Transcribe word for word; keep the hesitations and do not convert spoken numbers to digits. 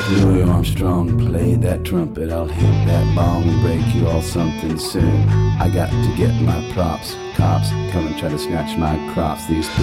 Louis Armstrong played that trumpet, I'll hit that bong and break you all something soon. I got to get my props. Cops come and try to snatch my crops. These